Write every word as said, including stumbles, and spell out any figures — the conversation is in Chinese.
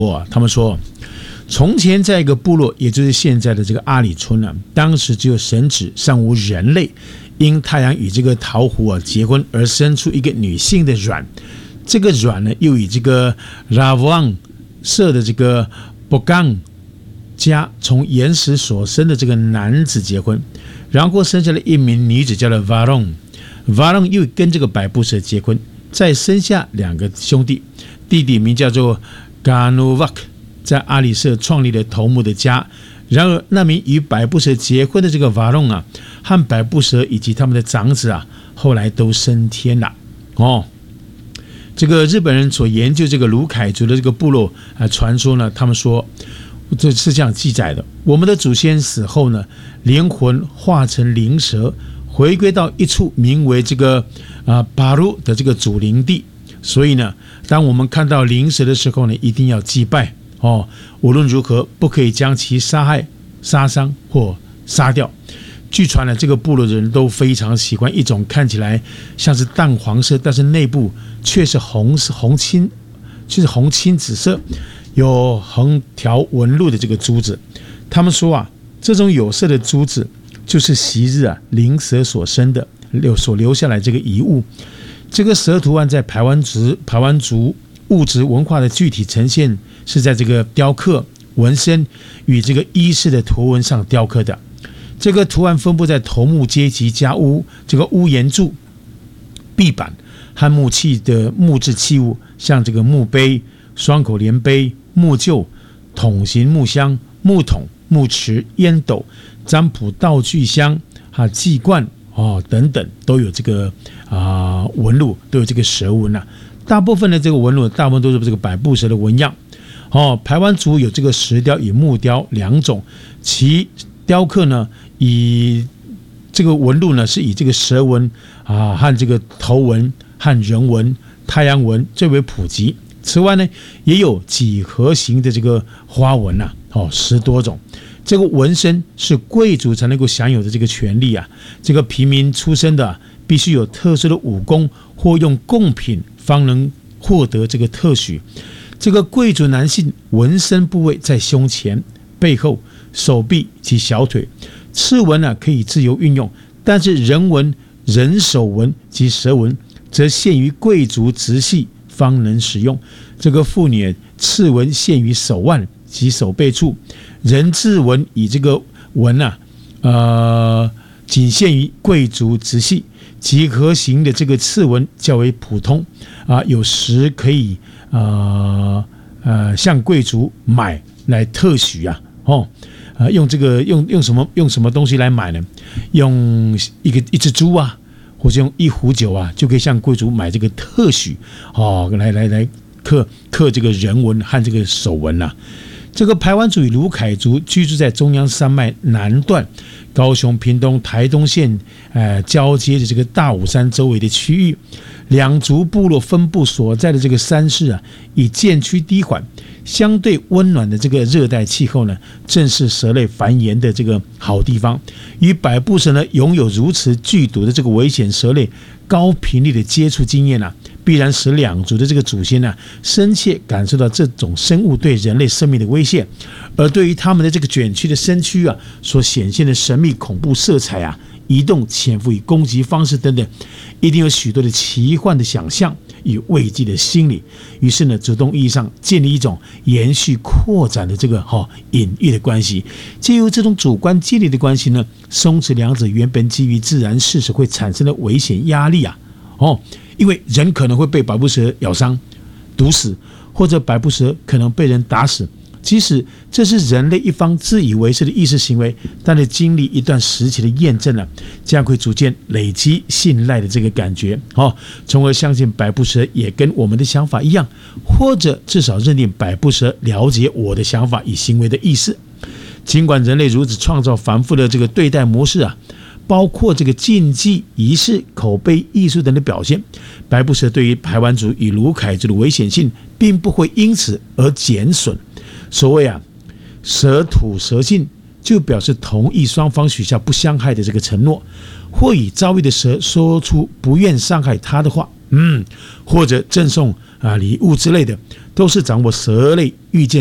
我他们说，从前在一个部落，也就是现在的这个阿里村啊，当时只有神祇，尚无人类。因太阳与这个桃核啊结婚，而生出一个女性的卵。这个卵呢，又与这个 Ravang 社的这个 Bogang 家从岩石所生的这个男子结婚，然后生下了一名女子，叫做 Varong。Varong 又跟这个百步蛇结婚，再生下两个兄弟，弟弟名叫做 Ganuvak， 在阿里社创立了头目的家。然而，那名与百步蛇结婚的这个 Varong 啊，和百步蛇以及他们的长子啊，后来都升天了。哦，这个日本人所研究这个鲁凯族的这个部落啊，传说呢，他们说这是这样记载的：我们的祖先死后呢，灵魂化成灵蛇，回归到一处名为这个啊巴鲁的这个祖灵地。所以呢，当我们看到灵蛇的时候呢，一定要祭拜。哦，无论如何不可以将其杀害、杀伤或杀掉。据传呢，这个部落的人都非常喜欢一种看起来像是淡黄色，但是内部却是红红青，就是红青紫色，有横条纹路的这个珠子。他们说啊，这种有色的珠子就是昔日啊灵蛇所生的留所留下来这个遗物。这个蛇图案在排湾族排湾族物质文化的具体呈现是在这个雕刻、纹身与这个衣饰的图文上雕刻的。这个图案分布在头目阶级家屋这个屋檐柱、壁板和木器的木质器物，像这个墓碑、双口莲碑、木臼、桶形木箱、木桶、木池、烟斗、占卜道具箱、哈祭罐哦等等，都有这个啊、呃、纹路，都有这个蛇纹啊。大部分的这个纹路，大部分都是这个百步蛇的纹样。哦，排湾族有这个石雕与木雕两种，其雕刻呢，以这个纹路呢是以这个蛇纹啊和这个头纹和人纹、太阳纹最为普及。此外呢，也有几何形的这个花纹呐、啊，哦，十多种。这个纹身是贵族才能够享有的这个权利啊，这个平民出身的、啊、必须有特殊的武功或用贡品方能获得这个特许。这个贵族男性纹身部位在胸前、背后、手臂及小腿，刺纹啊可以自由运用，但是人纹、人手纹及蛇纹则限于贵族直系方能使用。这个妇女刺纹限于手腕及手背处，人字纹以这个纹啊，呃，仅限于贵族直系。几何形的这个刺纹较为普通啊，有时可以呃呃向贵族买来特许啊，哦，呃用这个用用什么用什么东西来买呢？用一个一只猪啊，或者用一壶酒啊，就可以向贵族买这个特许哦，来来来刻刻这个人纹和这个手纹呐、啊。这个排湾族与鲁凯族居住在中央山脉南段，高雄、屏东、台东县呃交接的这个大武山周围的区域。两族部落分布所在的这个山势啊，以渐趋低缓，相对温暖的这个热带气候呢，正是蛇类繁衍的这个好地方。与百步蛇呢拥有如此剧毒的这个危险蛇类高频率的接触经验啊，必然使两族的这个祖先呢、啊，深切感受到这种生物对人类生命的威胁，而对于他们的这个卷曲的身躯啊，所显现的神秘恐怖色彩啊，移动、潜伏与攻击方式等等，一定有许多的奇幻的想象与慰藉的心理。于是呢，主动意义上建立一种延续扩展的这个哈、哦、隐喻的关系，借由这种主观建立的关系呢，松弛两者原本基于自然事实会产生的危险压力啊，哦。因为人可能会被百步蛇咬伤、毒死，或者百步蛇可能被人打死。即使这是人类一方自以为是的意识行为，但是经历一段时期的验证了、啊，将会逐渐累积信赖的这个感觉，哦，从而相信百步蛇也跟我们的想法一样，或者至少认定百步蛇了解我的想法与行为的意思。尽管人类如此创造繁复的这个对待模式啊。包括这个禁忌、仪式、口碑、艺术等的表现，百步蛇对于排湾族与鲁凯族的危险性，并不会因此而减损。所谓啊，蛇吐蛇信，就表示同意双方许下不相害的这个承诺，或以遭遇的蛇说出不愿伤害他的话， 嗯，或者赠送啊礼物之类的，都是掌握蛇类预见